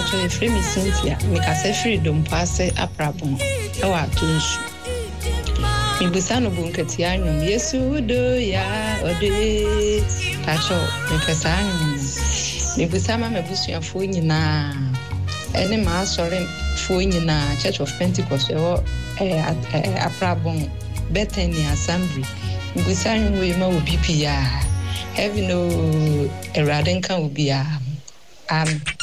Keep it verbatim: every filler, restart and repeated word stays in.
pacho e free me Cynthia me ka se free dom passe aprabon e wa tunsu mi busano bunkati anyu Yesu do ya ode pacho me pesa anyu mi busama me busuafo nyina ene ma sorry fo nyina Church of Pentecost e eh aprabon Bethany Assembly mi busano we ma obi pia heaven o erade nka obi a am